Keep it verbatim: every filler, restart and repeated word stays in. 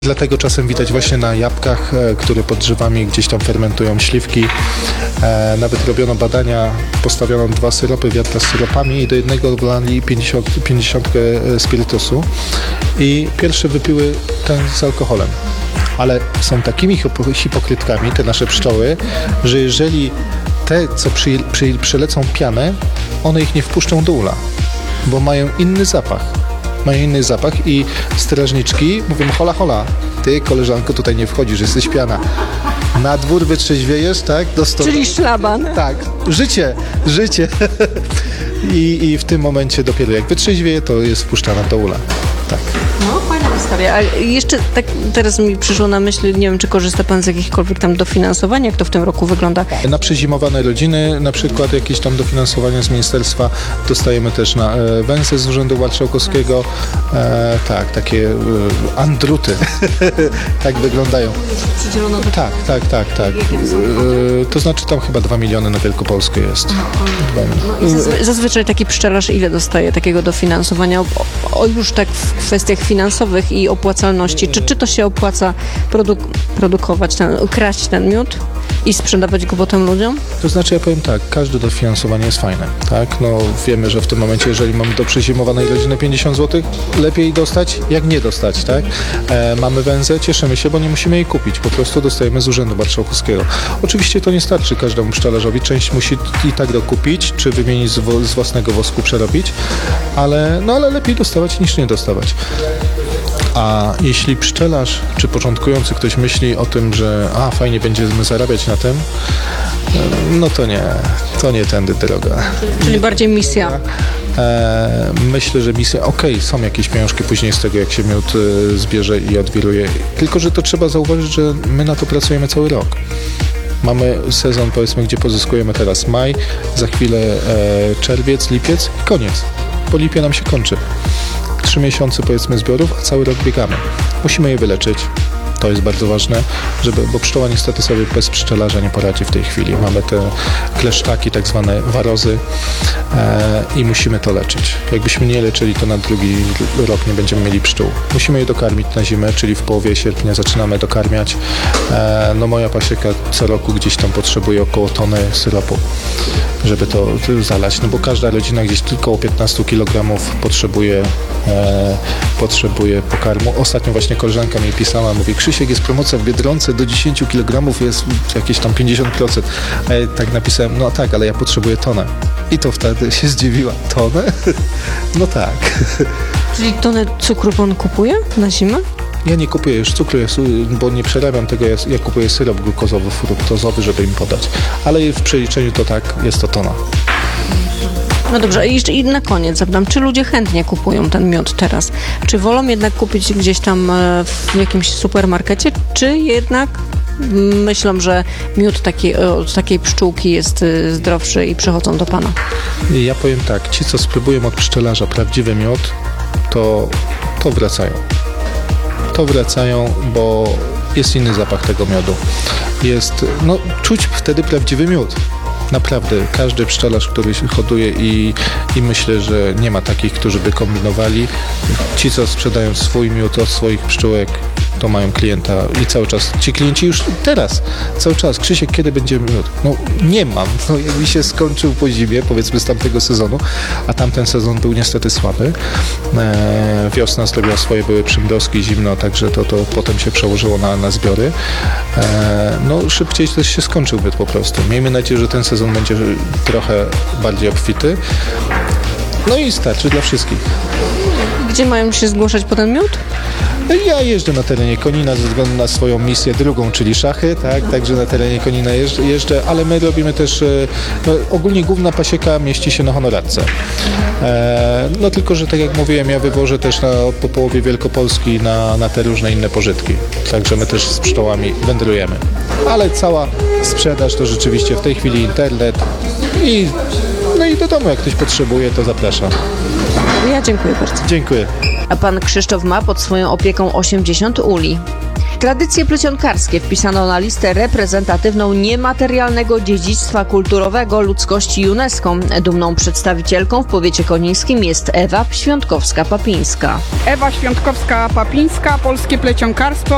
Dlatego czasem widać właśnie na jabłkach, e, które pod drzewami gdzieś tam fermentują śliwki. E, nawet robiono badania, postawiono dwa syropy, wiadra z syropami i do jednego wlali pięćdziesiąt, pięćdziesiąt spirytusu i pierwsze wypiły ten z alkoholem. Ale są takimi hipo- hipokrytkami, te nasze pszczoły, że jeżeli te, co przy, przy, przylecą pianę, one ich nie wpuszczą do ula, bo mają inny zapach. Mają inny zapach i strażniczki mówią: hola, hola, ty, koleżanko, tutaj nie wchodzisz, jesteś piana. Na dwór wytrzeźwiejesz, tak? Do sto... Czyli szlaban. Tak, życie, życie. I, I w tym momencie dopiero jak wytrzeźwieje, to jest wpuszczana do ula. Tak. No, fajna historia. A jeszcze tak teraz mi przyszło na myśl, nie wiem, czy korzysta pan z jakichkolwiek tam dofinansowań, jak to w tym roku wygląda? Na przezimowane rodziny, na przykład jakieś tam dofinansowania z ministerstwa dostajemy też na e, węzy z Urzędu Marszałkowskiego. E, tak, takie e, andruty. Tak wyglądają. Przydzielono do... Tak, tak, tak, tak. E, to znaczy tam chyba dwa miliony na Wielkopolskę jest. Dwa No i zazwy- zazwyczaj taki pszczelarz ile dostaje takiego dofinansowania? O, o już tak w kwestiach finansowych i opłacalności. Czy, czy to się opłaca produk- produkować, ten, kraść ten miód i sprzedawać go potem ludziom? To znaczy, ja powiem tak, każde dofinansowanie jest fajne, tak? No wiemy, że w tym momencie, jeżeli mamy do przezimowanej rodziny pięćdziesiąt złotych, lepiej dostać, jak nie dostać, tak? E, mamy węzę, cieszymy się, bo nie musimy jej kupić, po prostu dostajemy z Urzędu Marszałkowskiego. Oczywiście to nie starczy każdemu pszczelarzowi, część musi i tak dokupić, czy wymienić z, wo- z własnego wosku, przerobić, ale, no ale lepiej dostawać niż nie dostawać. A jeśli pszczelarz czy początkujący ktoś myśli o tym, że a fajnie będziemy zarabiać na tym, no to nie, to nie tędy droga. Czyli bardziej misja. E, myślę, że misja, okej, okay, są jakieś pieniążki później z tego, jak się miód e, zbierze i odwiruje, tylko że to trzeba zauważyć, że my na to pracujemy cały rok. Mamy sezon, powiedzmy, gdzie pozyskujemy teraz maj, za chwilę e, czerwiec, lipiec i koniec. Po lipie nam się kończy. Trzy miesiące, powiedzmy, zbiorów, a cały rok biegamy. Musimy je wyleczyć. To jest bardzo ważne, żeby, bo pszczoła niestety sobie bez pszczelarza nie poradzi w tej chwili. Mamy te kleszczaki, tak zwane warozy e, i musimy to leczyć. Jakbyśmy nie leczyli, to na drugi rok nie będziemy mieli pszczół. Musimy je dokarmić na zimę, czyli w połowie sierpnia zaczynamy dokarmiać. E, no moja pasieka co roku gdzieś tam potrzebuje około tony syropu, żeby to zalać, no bo każda rodzina gdzieś tylko około piętnaście kilogramów potrzebuje, e, potrzebuje pokarmu. Ostatnio właśnie koleżanka mi pisała, mówi: Krzysiek, jest promocja w Biedronce, do dziesięć kilogramów jest jakieś tam pięćdziesiąt procent. A ja tak napisałem: no tak, ale ja potrzebuję tonę. I to wtedy się zdziwiła. Tonę? No tak. Czyli tonę cukru pan kupuje na zimę? Ja nie kupuję już cukru, bo nie przerabiam tego, ja, ja kupuję syrop glukozowy, fruktozowy, żeby im podać. Ale w przeliczeniu to tak, jest to tona. No dobrze, i jeszcze i na koniec zapytam, czy ludzie chętnie kupują ten miód teraz? Czy wolą jednak kupić gdzieś tam e, w jakimś supermarkecie, czy jednak myślą, że miód taki, od takiej pszczółki jest e, zdrowszy i przychodzą do pana? Ja powiem tak, ci co spróbują od pszczelarza prawdziwy miód, to, to wracają. To wracają, bo jest inny zapach tego miodu. Jest, no czuć wtedy prawdziwy miód. Naprawdę, każdy pszczelarz, który się hoduje i, i myślę, że nie ma takich, którzy by kombinowali. Ci, co sprzedają swój miód od swoich pszczółek, to mają klienta i cały czas, ci klienci już teraz, cały czas: Krzysiek, kiedy będzie miód? No nie mam, no jakby się skończył po zimie, powiedzmy z tamtego sezonu, a tamten sezon był niestety słaby. E, wiosna zrobiła swoje, były przymrozki, zimno, także to, to potem się przełożyło na, na zbiory. E, no szybciej też się skończył miód po prostu. Miejmy nadzieję, że ten sezon będzie trochę bardziej obfity. No i starczy dla wszystkich. Gdzie mają się zgłaszać po ten miód? Ja jeżdżę na terenie Konina ze względu na swoją misję drugą, czyli szachy, tak, także na terenie Konina jeżdżę, jeżdżę, ale my robimy też, no, ogólnie główna pasieka mieści się na Honoradce. E, no tylko, że tak jak mówiłem, ja wywożę też na, po połowie Wielkopolski na, na te różne inne pożytki, także my też z pszczołami wędrujemy. Ale cała sprzedaż to rzeczywiście w tej chwili internet i, no i do domu, jak ktoś potrzebuje, to zapraszam. Ja dziękuję bardzo. Dziękuję. A pan Krzysztof ma pod swoją opieką osiemdziesiąt uli. Tradycje plecionkarskie wpisano na listę reprezentatywną niematerialnego dziedzictwa kulturowego ludzkości UNESCO. Dumną przedstawicielką w powiecie konińskim jest Ewa Świątkowska-Papińska. Ewa Świątkowska-Papińska, polskie plecionkarstwo.